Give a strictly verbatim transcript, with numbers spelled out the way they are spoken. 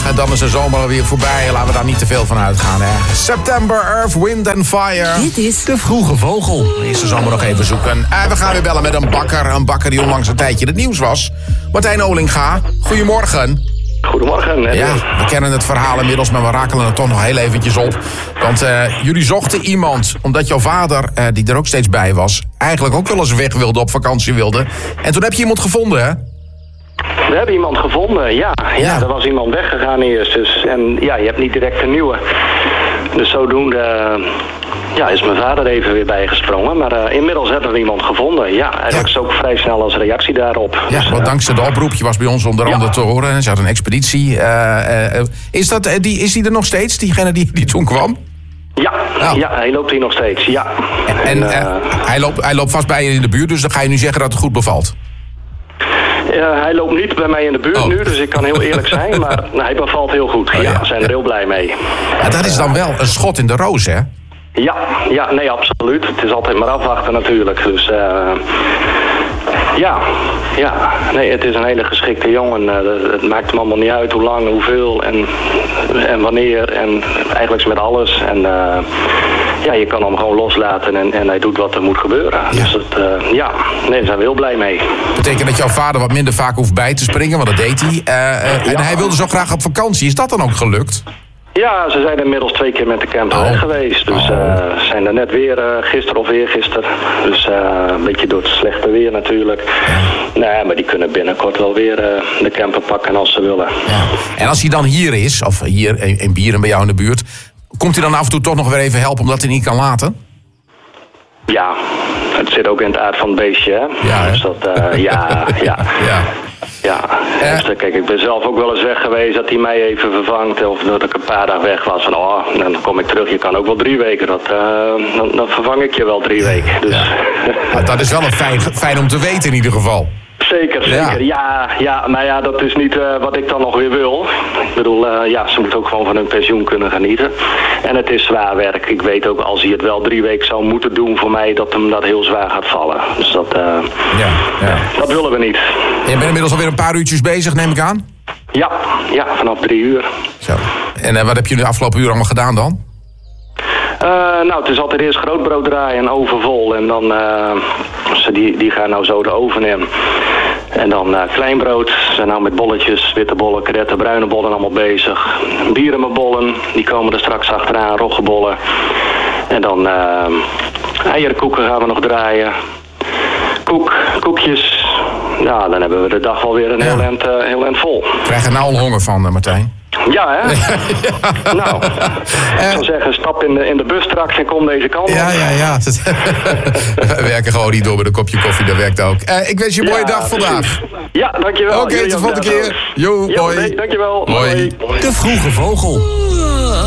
dag en dan is de zomer alweer voorbij. Laten we daar niet te veel van uitgaan, hè. September, Earth, Wind and Fire. Dit is De Vroege Vogel. Eerst de zomer nog even zoeken. En we gaan weer bellen met een bakker. Een bakker die onlangs een tijdje in het nieuws was. Martijn Olinga, goedemorgen. Goedemorgen. Ja, we kennen het verhaal inmiddels, maar we rakelen er toch nog heel eventjes op. Want uh, jullie zochten iemand, omdat jouw vader, uh, die er ook steeds bij was, eigenlijk ook wel eens weg wilde, op vakantie wilde. En toen heb je iemand gevonden, hè? We hebben iemand gevonden, ja. Ja, ja. Er was iemand weggegaan eerst. Dus, en ja, je hebt niet direct een nieuwe. Dus zodoende uh, ja, is mijn vader even weer bijgesprongen. Maar uh, inmiddels hebben we iemand gevonden. Ja, eigenlijk is ook vrij snel als reactie daarop. Ja, dus, uh, want dankzij de oproep, je was bij ons onder andere ja. te horen. Ze had een expeditie. Uh, uh, is, dat, uh, die, is die er nog steeds, diegene die, die toen kwam? Ja, oh. ja, hij loopt hier nog steeds, ja. En, en uh, uh, hij, loopt, hij loopt vast bij je in de buurt, dus dan ga je nu zeggen dat het goed bevalt? Uh, hij loopt niet bij mij in de buurt oh. nu, dus ik kan heel eerlijk zijn. Maar nou, hij bevalt heel goed. Oh, ja, ja, we zijn er heel blij mee. Ja, dat is dan wel een schot in de roos, hè? Ja, ja, nee, absoluut. Het is altijd maar afwachten natuurlijk. Dus uh, ja, ja, nee, het is een hele geschikte jongen. Uh, het maakt hem allemaal niet uit hoe lang, hoeveel en, en wanneer. En eigenlijk met alles. En uh, ja, je kan hem gewoon loslaten en, en hij doet wat er moet gebeuren. Ja. Dus het, uh, ja, nee, daar zijn we heel blij mee. Betekent dat jouw vader wat minder vaak hoeft bij te springen, want dat deed hij. Uh, uh, ja. En hij wilde zo graag op vakantie. Is dat dan ook gelukt? Ja, ze zijn inmiddels twee keer met de camper oh. weg geweest. Dus uh, zijn er net weer uh, gisteren of eergisteren. Dus uh, een beetje door het slechte weer natuurlijk. Ja. Nee, maar die kunnen binnenkort wel weer uh, de camper pakken als ze willen. Ja. En als hij dan hier is, of hier in Bierum bij jou in de buurt, komt hij dan af en toe toch nog weer even helpen omdat hij niet kan laten? Ja, het zit ook in het aard van het beestje, hè? Ja, hè? Dus dat, uh, ja, ja. ja. Ja, uh, dus, kijk, ik ben zelf ook wel eens weg geweest dat hij mij even vervangt. Of dat ik een paar dagen weg was. Van, oh, dan kom ik terug. Je kan ook wel drie weken. Dat, uh, dan, dan vervang ik je wel drie weken. Dus. Ja. Maar dat is wel een fijn, fijn om te weten in ieder geval. Zeker, zeker. Ja, ja, ja maar ja, dat is niet uh, wat ik dan nog weer wil. Ik bedoel, uh, ja, ze moeten ook gewoon van hun pensioen kunnen genieten. En het is zwaar werk. Ik weet ook, als hij het wel drie weken zou moeten doen voor mij, dat hem dat heel zwaar gaat vallen. Dus dat, uh, ja, ja. dat willen we niet. En je bent inmiddels alweer een paar uurtjes bezig, neem ik aan? Ja, ja, vanaf drie uur. Zo. En uh, wat heb je de afgelopen uur allemaal gedaan dan? Uh, nou, het is altijd eerst grootbrood draaien en oven vol. En dan, uh, die, die gaan nou zo de oven in. En dan uh, kleinbrood. Ze zijn nou met bolletjes, witte bollen, kadetten, bruine bollen allemaal bezig. Bierenbollen, die komen er straks achteraan, roggebollen. En dan uh, eierkoeken gaan we nog draaien. Koek, koekjes. Ja, dan hebben we de dag wel weer een ja. heel, eind, uh, heel eind vol. Krijg je nou al honger van, uh, Martijn? Ja, hè? ja. Nou, ik zou zeggen, stap in de, in de bus straks en kom deze kant op. Ja, ja, ja. We werken gewoon niet door met een kopje koffie, dat werkt ook. Uh, ik wens je een mooie ja, dag vandaag. Ja, dankjewel. Oké, okay, tot de volgende keer. Jo, ja, hoi. Nee, dankjewel. Hoi. De Vroege Vogel.